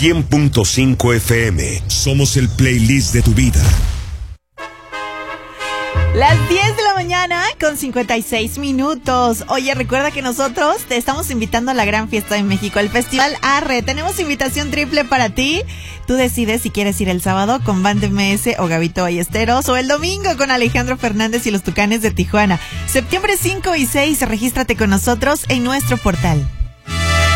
100.5 FM. Somos el playlist de tu vida. Las 10 de la mañana con 56 minutos. Oye, recuerda que nosotros te estamos invitando a la gran fiesta de México, el Festival Arre. Tenemos invitación triple para ti. Tú decides si quieres ir el sábado con Band MS o Gabito Ballesteros, o el domingo con Alejandro Fernández y los Tucanes de Tijuana. Septiembre 5 y 6, regístrate con nosotros en nuestro portal.